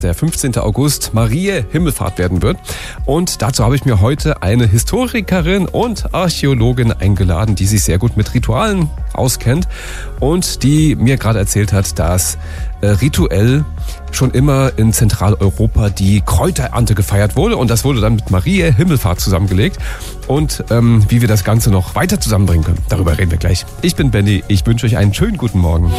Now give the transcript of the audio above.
der 15. August Mariä Himmelfahrt werden wird. Und dazu habe ich mir heute eine Historikerin und Archäologin eingeladen, die sich sehr gut mit Ritualen auskennt und die mir gerade erzählt hat, dass rituell schon immer in Zentraleuropa die Kräuterernte gefeiert wurde und das wurde dann mit Mariä Himmelfahrt zusammengelegt und wie wir das Ganze noch weiter zusammenbringen können, darüber reden wir gleich. Ich bin Benny, ich wünsche euch einen schönen guten Morgen.